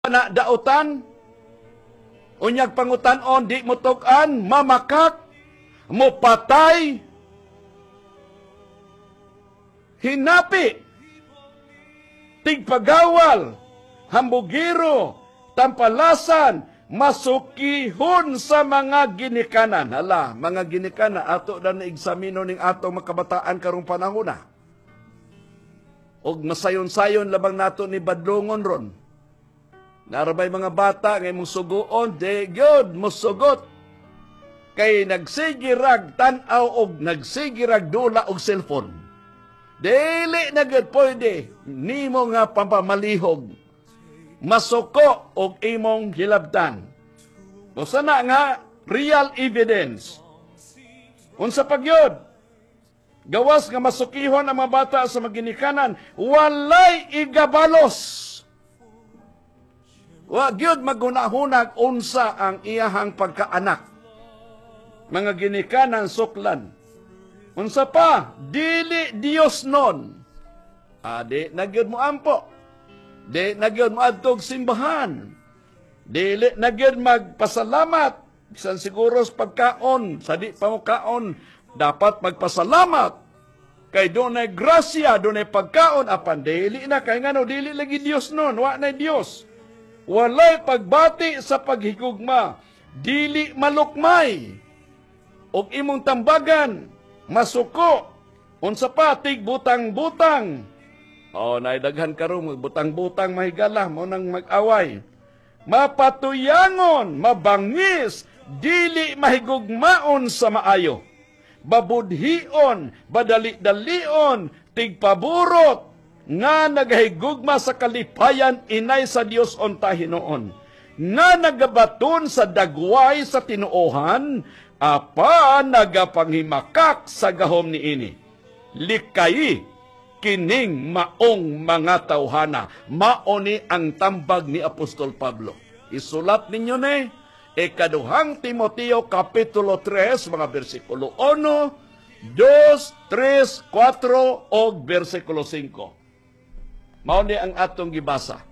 na dautan, unyag pangutan-on, di mo tukan, mamakak, mo patay, hinapi, tigpagawal, hambugiro, tampalasan, masukihon sa mga ginikanan. Hala, mga ginikanan, ato na naigsamino ning ato makabataan karong panahon na. Og masayon-sayon labang nato ni Badlongon ron. Narabay mga bata ngay mong suguon, de gyud musugot. Kay nagsigirag tanaw og nagsigirag dula og cellphone. Dili na gyud pwede nimo nga pampamalihog. Masuko og imong hilabtan. Usa na nga real evidence. Unsa pagyud? Gawas nga masukihon ang mga bata sa maginikanan, walay igabalos. Wa gyud magunahunag unsa ang iyahang pagkaanak. Mga ginikanan suklan. Unsa pa, dili Dios non. Di na gyud mo ampo. Di na gyud mo adtog simbahan. Dili na gyud magpasalamat. Bisan siguro sa pagkaon, sa di pa mo kaon, dapat magpasalamat. Kay dunay grasya, dunay pagkaon, apan dili na kay ngano dili lagi Dios non, wa na Dios. Walay pagbati sa paghigugma, dili malukmay. Og imong tambagan, masuko, unsa pa tigbutang-butang. Naidaghan karon butang-butang mahigala mo nang mag-away. Mapatuyangon, mabangis, dili mahigugmaon sa maayo. Babudhion, badali-dalion, tigpaburot, nga nagahigugma sa kalipayan inay sa Dios unta Hinoon, nga nagabaton sa dagway sa tinuohan, apa nagapanghimakak sa gahom niini. Likay kining maong mga tawhana, maoni ang tambag ni Apostol Pablo. Isulat ninyo ni Ikaduhang Timoteo Kapitulo 3, mga versikulo 1, 2, 3, 4, o versikulo 5. Mao ni ang atong gibasa.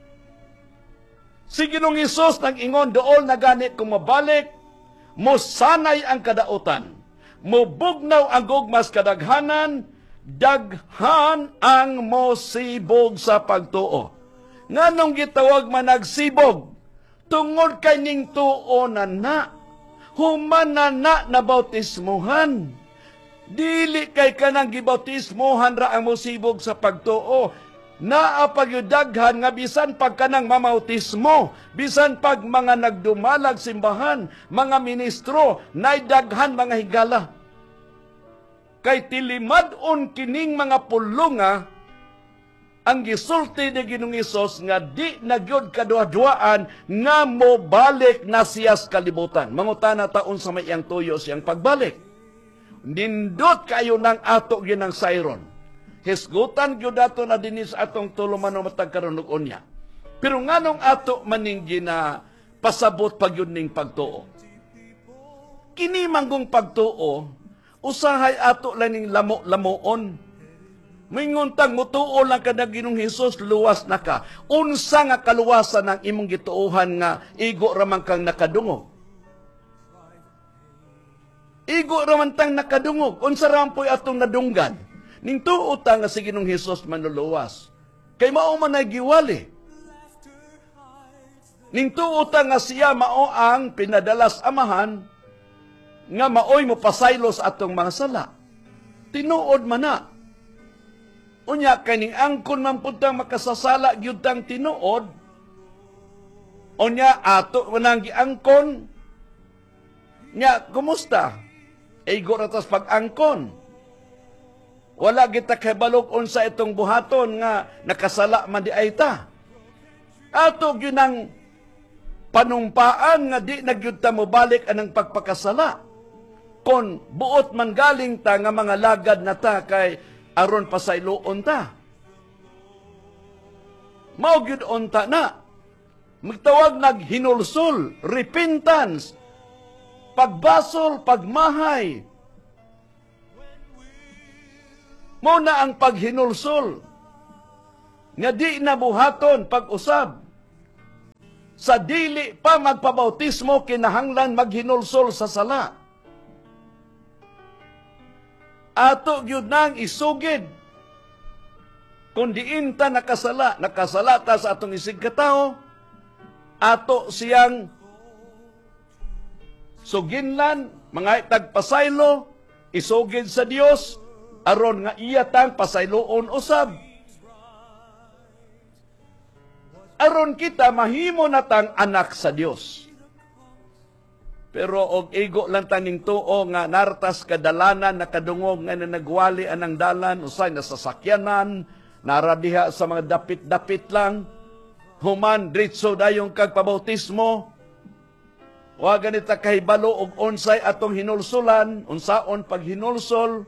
Si Ginoong Hesus nang ingon dool na gani kung mabalik, mosanay ang kadautan, mobugnaw ang gugmas kadaghanan, daghan ang mosibog sa pagtuo. Nganong gitawag man nagsibog? Tungod kay ning tuo na human na bautismuhan. Dili kay kanang gibautismuhan ra ang mosibog sa pagtuo. Naapagyudaghan nga bisan pag kanang mamautismo, bisan pag mga nagdumalag simbahan, mga ministro, naidaghan mga higala. Kay tilimad-on kining mga pulunga, ang gisulti ni Ginoong Hesus nga di nagyod kaduwa-duwaan nga mobalik na siya sa kalibutan. Mangutana taon sa may iyang tuyo siyang pagbalik. Nindot kayo ng ato ginang sayron. Hisgutan gyud ato na dinis atong tuluman matag karunog niya. Pero nganong ato maning gina pasabot pagyud ning pagtuo. Kini manggong pagtuo, usahay ato lang ning lamo-lamoon. Minguntang mutuo lang ka na Ginoong Hesus, luwas na ka. Unsa nga kaluwasan ng imong gituohan nga igo ramang kang nakadungog? Igo raman tang nakadungog. Unsa raman po'y atong nadunggan? Ning tuo ta nga si Ginoong Hesus manuluwas. Kay mao man nagiwali. Ning tuo ta nga siya mao ang pinadalas amahan nga maoy mo pasaylos atong mga sala. Tinuod man na. Unya kaning angkon man pud tang makasasala gyud tang tinuod. Unya ato manang giangkon. Nya kumusta? Igo ra tas pag-angkon. Wala kita kabalog unsa itong buhaton nga nakasala man di ay ta. Ato gyud ang panumpaan nga di nagyud ta mobalik anang pagpakasala. Kon buot man galing ta nga mga lagad na ta kay aron pasayloon ta. Mao gyud unta na. Magtawag naghinulsol, repentance, pagbasol, pagmahay. Muna ang paghinulsol nga di nabuhaton pag-usab. sa dili pa magpabautismo kinahanglan maghinulsol sa sala. Ato gyud nang isugid kung diin ta nakasala ta sa atong isig katao, ato siyang suginlan, mga tagpasaylo, isugid sa Dios aron nga iya tang pasayloon usab. Aron kita mahimo natang anak sa Dios. Pero og igo lang taning tuo nga nartas kadalanan nakadungog nga nagwali anang dalan usay nasasakyanan naradiha sa mga dapit-dapit lang human diretso dayong kagpabautismo. Wa ganita kahibalo og unsay atong hinulsulan, unsaon paghinulsol.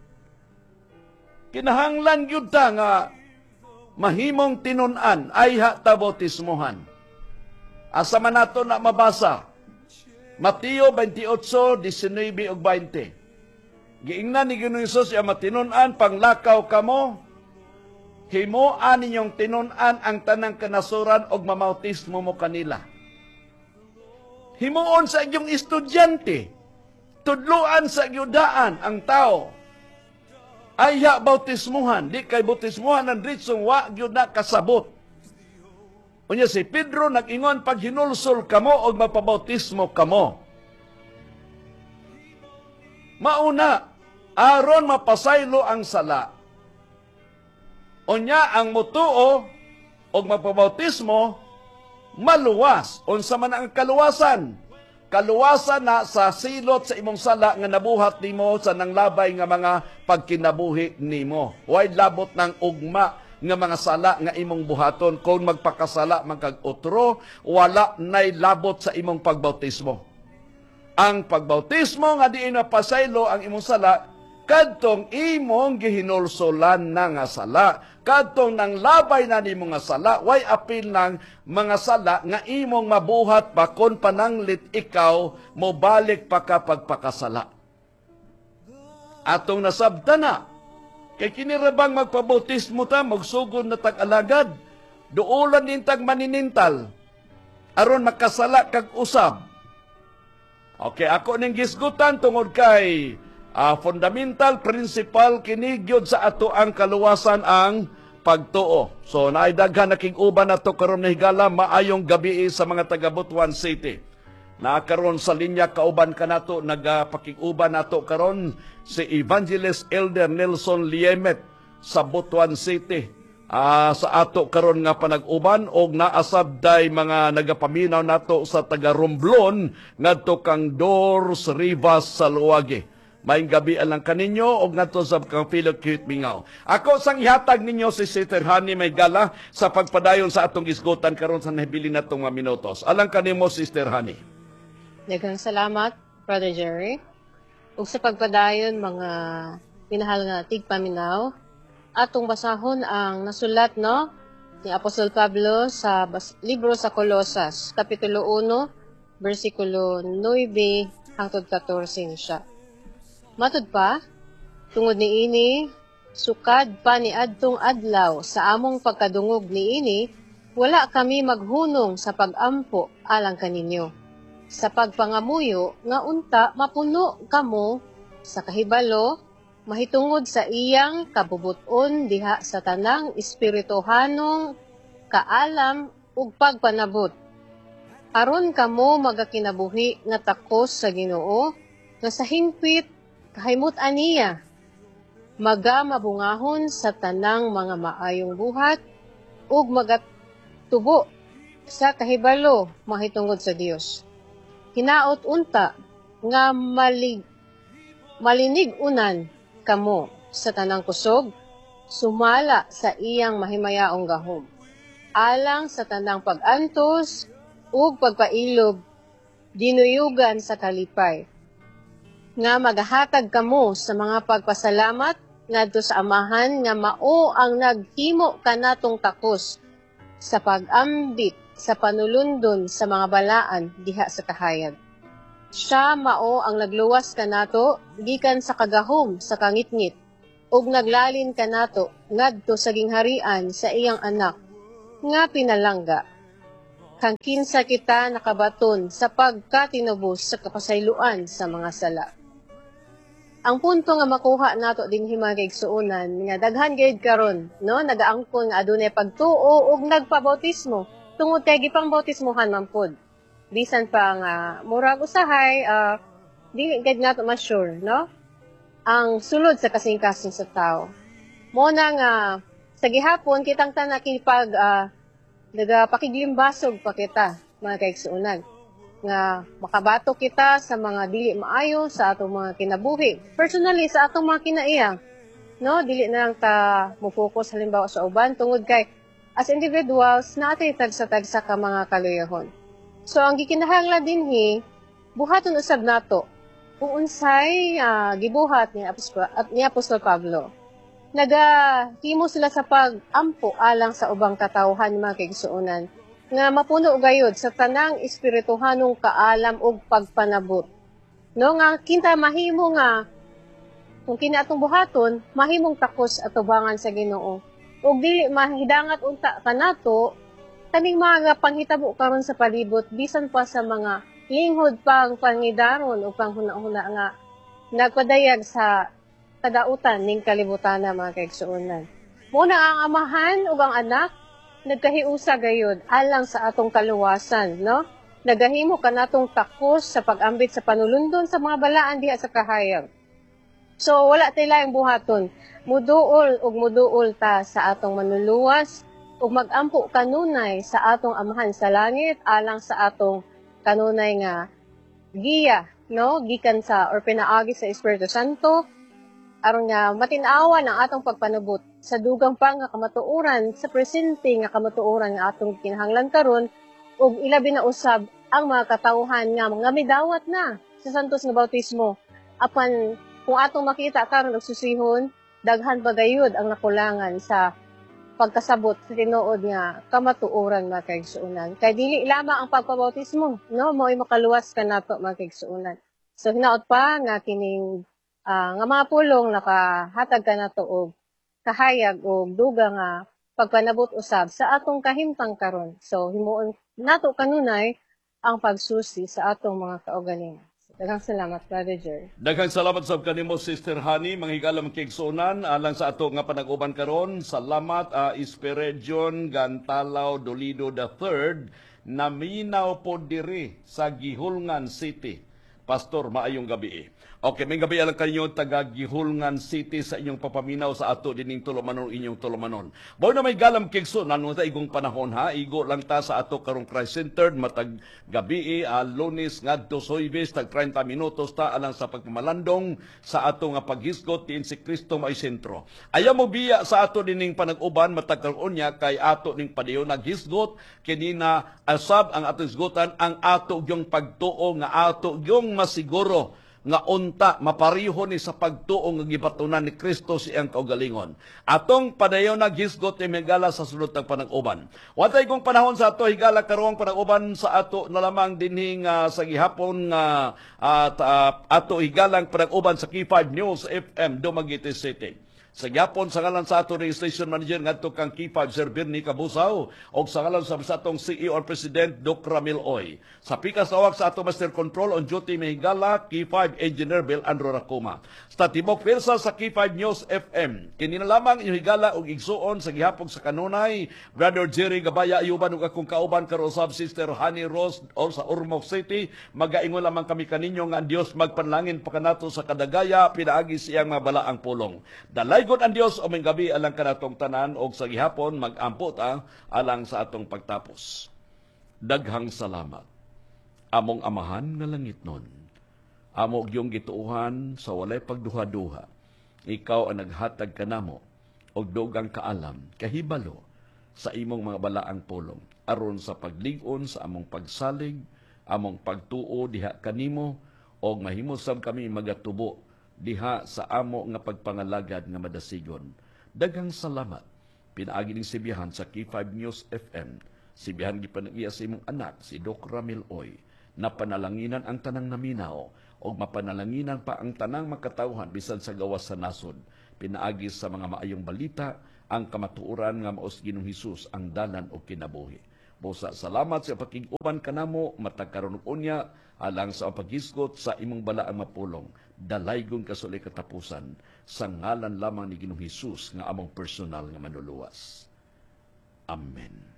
Kinahanglan gyud ta nga mahimong tinun-an ay ta bautismohan. Asa man nato na mabasa Mateo 28, 19 ug 20. Giingnan ni Ginoong Hesus ya matinun-an panglakaw kamo, himuan ninyong tinun-an ang tanang kanasuran og mamautismo mo kanila. Himuon sa inyong estudyante, tudluan sa gyudaan ang tao. Ayha bautismuhan, di kay bautismuhan ang ritsong wa gyud na kasabot. Unya si Pedro nag-ingon pag hinulsol kamo og mapabautismo kamo. Mauna, aron mapasaylo ang sala. Unya ang mutuo og mapabautismo maluwas. Unsa man ang kaluwasan? Kaluwasan na sa silot sa imong sala nga nabuhat nimo sa nanglabay nga mga pagkinabuhi nimo. Way labot ng ugma nga mga sala nga imong buhaton kung magpakasala man kag otro, wala nay labot sa imong pagbautismo. Ang pagbautismo nga diin mapasaylo ang imong sala kadtong imong gihinulsolan na nga sala. Kadtong nang labay na nimo nga sala, way apil ng mga sala nga imong mabuhat pa kon pananglit ikaw mobalik pa ka pagpakasala. Atong nasabta na kay kinirabang magpabautismo ta, magsugod na tag-alagad, duulan din tag maninintal, aron makasala kag usab. Okay, ako ning gisgutan tungod kay fundamental principle kini gyud sa ato ang kaluwasan ang pagtuo. So naidaghan na king-uban nato karon na higala maayong gabi sa mga taga Butuan City. Nakaron sa linya kauban kanato nagapakig-uban nato karon si Evangelist Elder Nelson Liemet sa Butuan City. Sa ato karon nga panag-uban og naasab day mga nagapaminaw nato sa taga Romblon ngadto kang Doors Rivas sa Luwagi. Maayong gabi alang kaninyo og ngadto sa kang Philocute Mingaw. Ako sang ihatag ninyo si Sister Honey may gala sa pagpadayon sa atong isgutan karon sa nahibili natong mga minutos. Alang kanimo Sister Honey. Daghang salamat, Brother Jerry. Ug sa pagpadayon mga minahal nga tigpaminaw, atong basahon ang nasulat no ni Apostol Pablo sa libro sa Colosas, kapitulo 1, bersikulo 9 hangtod 14 siya. Matud pa, tungod niini, sukad pa ni adtong adlaw sa among pagkadungog niini, wala kami maghunong sa pag-ampo alang kaninyo. Sa pagpangamuyo nga unta mapuno kamo sa kahibalo mahitungod sa iyang kabubuton diha sa tanang espirituhanong kaalam ug pagpanabot. Aron kamo magakinabuhi nga takos sa Ginoo nga sa hingpit kahimut-an niya magamabungahon sa tanang mga maayong buhat ug magatubo sa kahibalo mahitungod sa Dios. Hinaot unta nga malinig unan kamo sa tanang kusog, sumala sa iyang mahimayaong gahom. Alang sa tanang pag-antos ug pagpailob, dinuyugan sa kalipay. Nga maghatag kamo sa mga pagpasalamat ngadto sa Amahan nga mao ang naghimo kanatong takos sa pag-ambit sa panulundon sa mga balaan diha sa kahayag. Siya mao ang nagluwas kanato gikan sa kagahom sa kangitngit ug naglalin kanato ngadto sa gingharian sa iyang anak nga pinalangga. kang kinsa kita nakabaton sa pagkatinubos sa kapasayloan sa mga sala. Ang punto nga makuha nato din mga kaigsuonan nga daghan gyud karon no nagaangkon nga adunay pagtuo ug nagpabautismo tungod kay gipang-bautismohan man pod. Bisan pa nga murag usahay dili gid nato ma-sure no ang sulod sa kasing-kasing sa tao. Mo na nga sa gihapon kitang tanan kipag nagapakiglimbasog pa kita mga kaigsuonan nga makabato kita sa mga dili maayo sa atong mga kinabuhi. Personally sa atong mga kinaiya, no, dili na lang ta mo focus halimbawa sa uban tungod kay as individuals natin tagsa-tagsa ka mga kaluyahon. So ang gikinahanglan dinhi buhaton usab nato kung unsay gibuhat ni Apostol Pablo. Nagahimo sila sa pag-ampo alang sa ubang katawhan mga kaigsuonan nga mapuno og gayud sa tanang espirituhanong kaalam ug pagpanabot. No nga kinta mahimo nga kung kini atong buhaton, mahimong takos at tubangan sa Ginoo. Ug dili mahidangat unta kanato kaning mga panghitabo karon sa palibot bisan pa sa mga linghod pang pangidaron o panghuna-huna nga nagpadayag sa kadautan ning kalibutan na mga kaigsuonan. Muna ang amahan ug ang anak nagkahiusa gayud alang sa atong kaluwasan, no? Nagahimo kanatong takos sa pag-ambit sa panulundon sa mga balaan diha sa kahayag. So wala tay laing buhaton. Muduol ug muduol ta sa atong manluluwas ug mag-ampo kanunay sa atong amahan sa langit alang sa atong kanunay nga giya, no? Gikan sa or pinaagi sa Espiritu Santo aron nga matinawa ang atong pagpanubot sa dugang pa nga kamatuoran sa presente nga kamatuoran nga atong kinahanglan karon ug ilabi na usab ang mga katawhan nga midawat na sa santos nga bautismo apan kung atong makita karon og susihon daghan pa gayud ang nakulangan sa pagkasabot sa tinuod nga kamatuoran mga kaigsuonan kay dili lamang ang pagpabautismo no mo'y makaluwas ka nato mga kaigsuonan. So hinaot pa nga kining nga mga pulong nakahatag ka na to og kahayag o duga nga pagpanabot usab sa atong kahimtang karon. So himuon nato kanunay ang pagsusi sa atong mga kaugalingon. Daghang salamat, Brother Jer. Daghang salamat sa kanimo, Sister Hani, manghigalam kigsunan alang sa ato nga panag-uban karon. Salamat Esperidion Gantalaw Dolido III naminaw po diri sa Gihulngan City. Pastor, maayong gabi. Okay, may gabi alang kanyo taga Gihulngan City sa inyong papaminaw sa ato dining tulumanon inyong tulumanon. Bao na may galam kigso nanu ta igong panahon ha, igo lang ta sa ato karong Christ Centered matag gabi Lunes ngadto Soybes tag 30 minutos ta alang sa pagmamalandong sa ato nga paghisgot diin si Kristo may sentro. Ayaw mo biya sa ato dining panag-uban matag karon nya kay ato ning padayon naghisgot kini na asab ang ato hisgotan ang ato gyung pagtuo nga ato gyung masiguro nga unta mapariho ni sa pagtuo nga gibatunan ni Kristo siyang kaugalingon. Atong padayon naghisgot ni higala sa sulod ng panag-uban. Watay kong panahon sa ato higala karong panag-uban sa ato na lamang dinhi nga sa gihapon nga ato higalang panag-uban sa K5 News FM Dumaguete City. Sa gyapon sa ngalan sa ato ring station manager ngadto kang K5 Sir Bernie Cabusaw o sa ngalan sa atong CEO or President Doc Ramil Oy. Sa pikas awak sa ato Master Control on duty mahigala K5 Engineer Bill Andro Racoma. Sa tibok pilsa sa K5 News FM. Kini na lamang inyong higala og igsuon sa gihapon sa kanunay Brother Jerry Gabaya ayuban ug akong kauban karon sab Sister Honey Rose or sa Ormoc City. Magaingon lamang kami kaninyo nga ang Dios magpanlangin pa kanato sa kadagaya pinaagi siyang mabalaang pulong. Dalay God ang Dios o may gabi alang kanatong tanan o sa gihapon mag-ampo ta alang sa atong pagtapos. Daghang salamat. Among amahan nga langitnon. Amo gyung gituuhan sa walay pagduha-duha. Ikaw ang naghatag kanamo og dugang kaalam kahibalo sa imong mga balaang pulong aron sa paglig-on sa among pagsalig, among pagtuo diha kanimo og mahimosab kami magatubo diha sa amo nga pagpangalagad nga madasigon. Daghang salamat. Pinaagi ning sibihan sa K5 News FM. Sibihan gipanagiya sa imong anak si Doc Ramil Oy na panalanginan ang tanang naminaw o mapanalanginan pa ang tanang makatawhan bisan sa gawas sa nasod. Pinaagi sa mga maayong balita ang kamatuoran nga maos Ginoong Hesus ang dalan o kinabuhi. Busa salamat sa pakiguban kanamo matag karon ug unya alang sa paghisgot sa imong balaang mapulong. Dalaygon kasuli katapusan sa ngalan lamang ni Ginoong Hesus nga among personal nga manluluwas. Amen.